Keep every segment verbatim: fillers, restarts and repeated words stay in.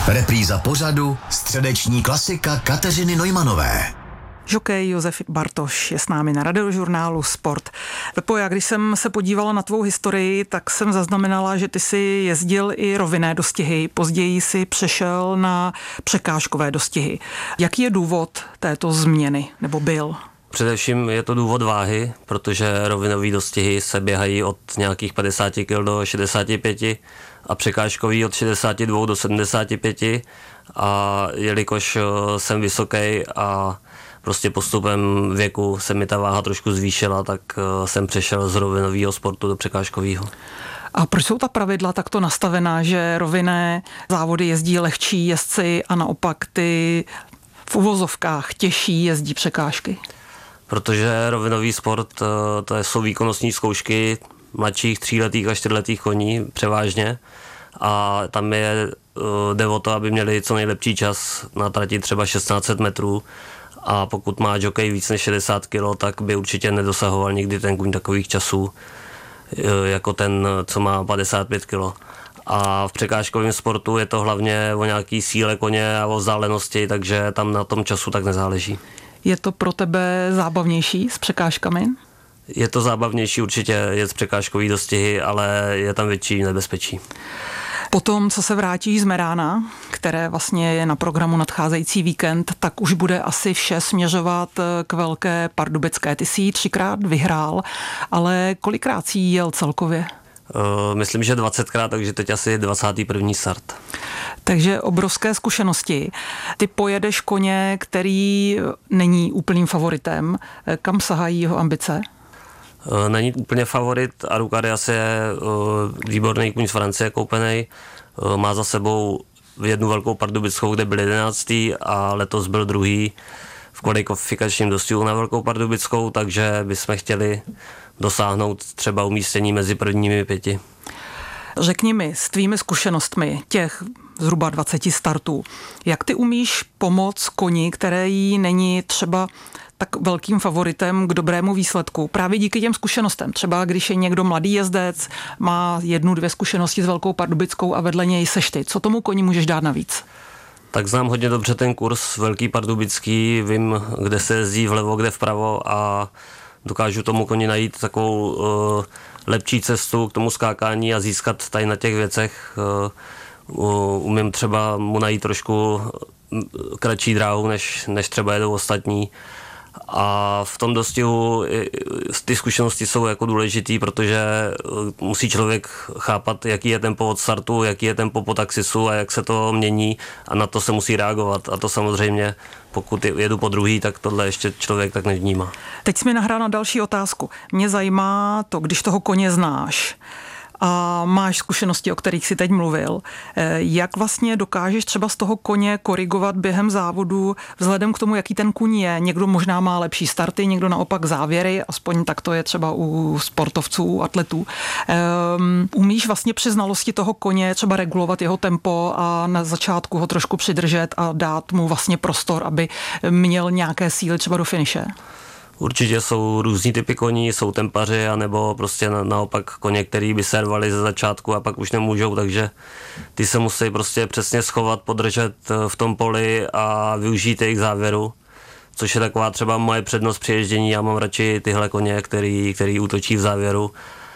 Repríza pořadu středeční klasika Kateřiny Neumanové. Žokej Josef Bartoš je s námi na Radiožurnálu Sport. Pepo, já když jsem se podívala na tvou historii, tak jsem zaznamenala, že ty si jezdil i rovinné dostihy, později si přešel na překážkové dostihy. Jaký je důvod této změny, nebo byl? Především je to důvod váhy, protože rovinové dostihy se běhají od nějakých padesát kilogramů do šedesáti pěti a překážkový od šedesáti dvou do sedmdesáti pěti, a jelikož jsem vysoký a prostě postupem věku se mi ta váha trošku zvýšila, tak jsem přešel z rovinového sportu do překážkového. A proč jsou ta pravidla takto nastavená, že rovinné závody jezdí lehčí jezdci a naopak ty v uvozovkách těžší jezdí překážky? Protože rovinový sport, to jsou výkonnostní zkoušky mladších tříletých a čtyřletých koní převážně, a tam je, jde o to, aby měli co nejlepší čas na trati třeba šestnáct set metrů, a pokud má jockey víc než šedesát kilogramů, tak by určitě nedosahoval nikdy ten kůň takových časů jako ten, co má padesát pět kilogramů. A v překážkovém sportu je to hlavně o nějaký síle koně a o vzdálenosti, takže tam na tom času tak nezáleží. Je to pro tebe zábavnější s překážkami? Je to zábavnější určitě, je z překážkový dostihy, ale je tam větší nebezpečí. Potom, co se vrátí z Merána, které vlastně je na programu nadcházející víkend, tak už bude asi vše směřovat k Velké Pardubické. Ty jsi ji třikrát vyhrál, ale kolikrát jsi jel celkově? Uh, myslím, že dvacetkrát, takže teď asi dvacátý první start. Takže obrovské zkušenosti. Ty pojedeš koně, který není úplným favoritem. Kam sahají jeho ambice? Není úplně favorit. Arukarias je výborný kůň z Francie koupený. Má za sebou jednu Velkou Pardubickou, kde byl jedenáctý, a letos byl druhý v kvalifikačním dostihu na Velkou Pardubickou, takže bychom chtěli dosáhnout třeba umístění mezi prvními pěti. Řekni mi s tvými zkušenostmi těch zhruba dvaceti startů, jak ty umíš pomoct koni, který není třeba tak velkým favoritem k dobrému výsledku. Právě díky těm zkušenostem. Třeba když je někdo mladý jezdec, má jednu, dvě zkušenosti s Velkou Pardubickou a vedle něj seš ty. Co tomu koni můžeš dát navíc? Tak znám hodně dobře ten kurz Velký Pardubický, vím, kde se jezdí vlevo, kde vpravo, a dokážu tomu koni najít takovou uh, lepší cestu k tomu skákání a získat tady na těch věcech. Uh, umím třeba mu najít trošku kratší dráhu, než, než třeba jedou ostatní. A v tom dostihu ty zkušenosti jsou jako důležitý, protože musí člověk chápat, jaký je tempo od startu, jaký je tempo po taxisu a jak se to mění, a na to se musí reagovat. A to samozřejmě, pokud jedu po druhý, tak tohle ještě člověk tak nevnímá. Teď jsi mi nahrál na další otázku. Mě zajímá to, když toho koně znáš a máš zkušenosti, o kterých si teď mluvil, jak vlastně dokážeš třeba z toho koně korigovat během závodu vzhledem k tomu, jaký ten kůň je. Někdo možná má lepší starty, někdo naopak závěry, aspoň tak to je třeba u sportovců, u atletů. Um, umíš vlastně při znalosti toho koně třeba regulovat jeho tempo a na začátku ho trošku přidržet a dát mu vlastně prostor, aby měl nějaké síly třeba do finiše? Určitě jsou různý typy koní, jsou tempaři, anebo prostě na, naopak koně, který by se rvali ze začátku a pak už nemůžou, takže ty se musí prostě přesně schovat, podržet v tom poli a využít jejich závěru, což je taková třeba moje přednost při ježdění. Já mám radši tyhle koně, který, který útočí v závěru,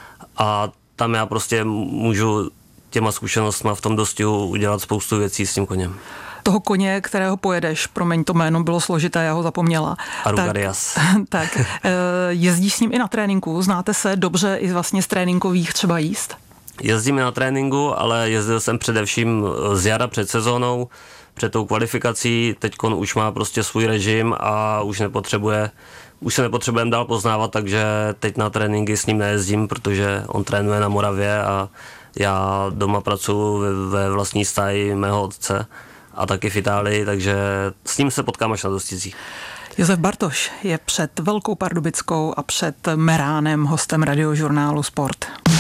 a tam já prostě můžu těma zkušenostma v tom dostihu udělat spoustu věcí s tím koněm. Toho koně, kterého pojedeš, promiň, to jméno bylo složité, já ho zapomněla. Arukarias. Tak, tak jezdíš s ním i na tréninku, znáte se dobře i vlastně z tréninkových třeba jízd? Jezdím na tréninku, ale jezdil jsem především z jara před sezónou, před tou kvalifikací. Teďkon už má prostě svůj režim a už nepotřebuje, už se nepotřebujeme dál poznávat, takže teď na tréninky s ním nejezdím, protože on trénuje na Moravě a já doma pracuji ve vlastní stáji mého otce a taky v Itálii, takže s ním se potkám až na dosticích. Josef Bartoš je před Velkou Pardubickou a před Meránem hostem Radiožurnálu Sport.